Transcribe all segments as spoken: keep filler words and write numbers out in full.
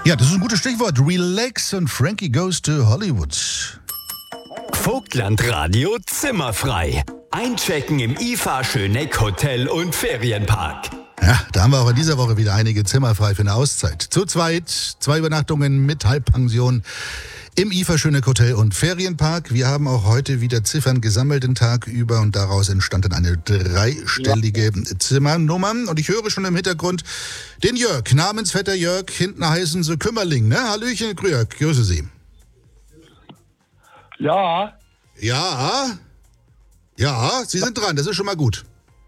Ja, das ist ein gutes Stichwort. Relax und Frankie Goes to Hollywood. Vogtland-Radio zimmerfrei. Einchecken im I F A Schöneck Hotel und Ferienpark. Ja, da haben wir auch in dieser Woche wieder einige Zimmer frei für eine Auszeit. Zu zweit, zwei Übernachtungen mit Halbpension im I F A Schöneck Hotel und Ferienpark. Wir haben auch heute wieder Ziffern gesammelt den Tag über und daraus entstand dann eine dreistellige ja. Zimmernummer. Und ich höre schon im Hintergrund den Jörg, namensvetter Jörg, hinten heißen sie Kümmerling, ne? Hallöchen, Jörg, grüße Sie. Ja. Ja. Ja, Sie sind dran, das ist schon mal gut.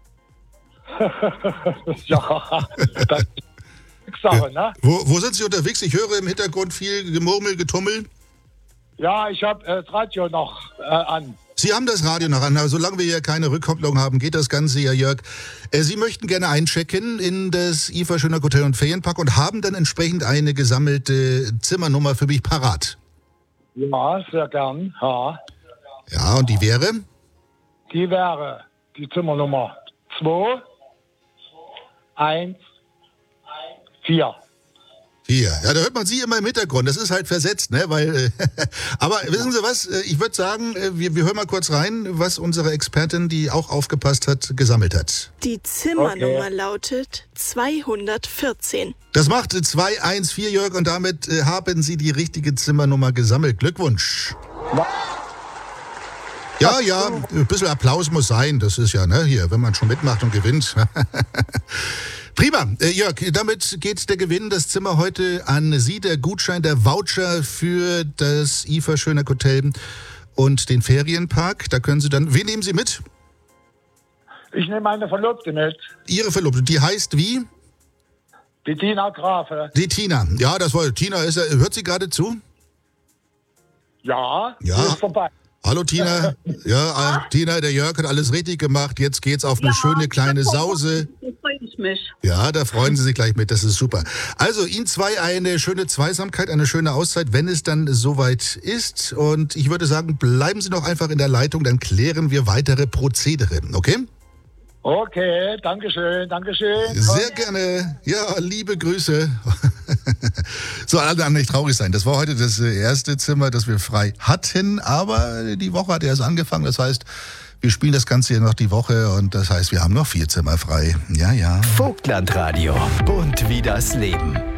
ja, das ist Sache, ne? Wo, wo sind Sie unterwegs? Ich höre im Hintergrund viel Gemurmel, Getummel. Ja, ich habe äh, das Radio noch äh, an. Sie haben das Radio noch an, aber solange wir hier keine Rückkopplung haben, geht das Ganze ja, Jörg. Äh, Sie möchten gerne einchecken in das I F A Schöneck Hotel und Ferienpark und haben dann entsprechend eine gesammelte Zimmernummer für mich parat. Ja, sehr gern, ja. Ja, und die wäre? Die wäre die Zimmernummer zwei, eins, vier. Vier. Ja, da hört man Sie immer im Hintergrund. Das ist halt versetzt, ne? Weil, äh, aber wissen Sie was? Ich würde sagen, wir, wir hören mal kurz rein, was unsere Expertin, die auch aufgepasst hat, gesammelt hat. Die Zimmernummer okay. lautet zweihundertvierzehn. Das macht zwei eins vier, Jörg, und damit äh, haben Sie die richtige Zimmernummer gesammelt. Glückwunsch. Was? Ja, ja, ein bisschen Applaus muss sein. Das ist ja, ne, hier, wenn man schon mitmacht und gewinnt. Prima. Äh, Jörg, damit geht der Gewinn, das Zimmer heute an Sie, der Gutschein, der Voucher für das I F A Schöneck Hotel und den Ferienpark. Da können Sie dann, wen nehmen Sie mit? Ich nehme meine Verlobte mit. Ihre Verlobte, die heißt wie? Die Tina Grafe. Die Tina. Ja, das war, Tina, ist, hört sie gerade zu? Ja, Ja. die ist vorbei. Hallo Tina. Ja, äh, Tina, der Jörg hat alles richtig gemacht. Jetzt geht's auf eine ja, schöne kleine Sause. Da freue ich mich. Ja, da freuen Sie sich gleich mit. Das ist super. Also Ihnen zwei eine schöne Zweisamkeit, eine schöne Auszeit, wenn es dann soweit ist. Und ich würde sagen, bleiben Sie noch einfach in der Leitung, dann klären wir weitere Prozedere. Okay? Okay, dankeschön, dankeschön. Sehr gerne. Ja, liebe Grüße. So, alle anderen nicht traurig sein. Das war heute das erste Zimmer, das wir frei hatten, aber die Woche hat erst angefangen. Das heißt, wir spielen das Ganze hier noch die Woche und das heißt, wir haben noch vier Zimmer frei. Ja, ja. Vogtland-Radio. Bunt wie das Leben.